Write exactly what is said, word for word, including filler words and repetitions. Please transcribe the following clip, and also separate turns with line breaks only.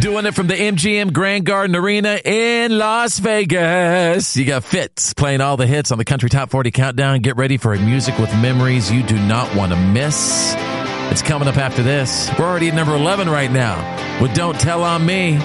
Doing it from the M G M Grand Garden Arena in Las Vegas. You got Fitz playing all the hits on the Country Top forty Countdown. Get ready for a music with memories you do not want to miss. It's coming up after this. We're already at number eleven right now with Don't Tell On Me.